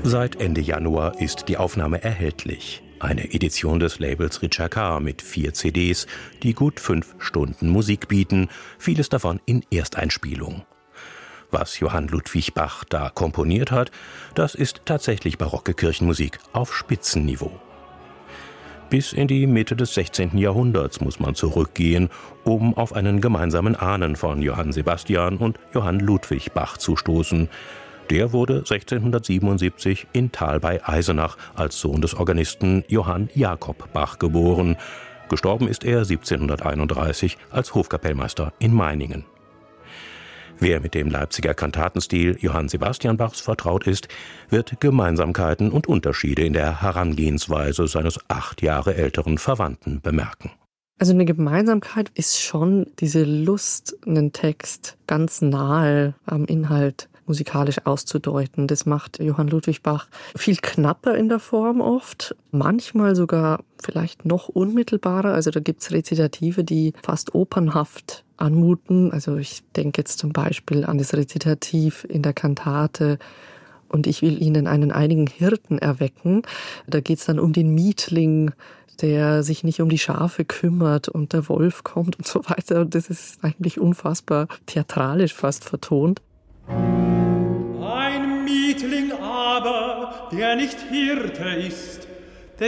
Seit Ende Januar ist die Aufnahme erhältlich. Eine Edition des Labels Ricercar mit 4 CDs, die gut 5 Stunden Musik bieten, vieles davon in Ersteinspielung. Was Johann Ludwig Bach da komponiert hat, das ist tatsächlich barocke Kirchenmusik auf Spitzenniveau. Bis in die Mitte des 16. Jahrhunderts muss man zurückgehen, um auf einen gemeinsamen Ahnen von Johann Sebastian und Johann Ludwig Bach zu stoßen. Der wurde 1677 in Thal bei Eisenach als Sohn des Organisten Johann Jakob Bach geboren. Gestorben ist er 1731 als Hofkapellmeister in Meiningen. Wer mit dem Leipziger Kantatenstil Johann Sebastian Bachs vertraut ist, wird Gemeinsamkeiten und Unterschiede in der Herangehensweise seines 8 Jahre älteren Verwandten bemerken. Also eine Gemeinsamkeit ist schon diese Lust, einen Text ganz nahe am Inhalt musikalisch auszudeuten. Das macht Johann Ludwig Bach viel knapper in der Form oft, manchmal sogar vielleicht noch unmittelbarer. Also da gibt's Rezitative, die fast opernhaft anmuten. Also ich denke jetzt zum Beispiel an das Rezitativ in der Kantate „Und ich will Ihnen einen einigen Hirten erwecken". Da geht's dann um den Mietling, der sich nicht um die Schafe kümmert und der Wolf kommt und so weiter. Und das ist eigentlich unfassbar theatralisch fast vertont. Ein Mietling aber, der nicht Hirte ist,